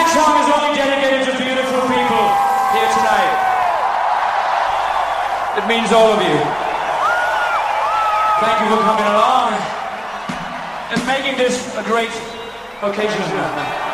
next song is only dedicated to beautiful people here tonight. It means all of you. Thank you for coming along and making this a great occasion.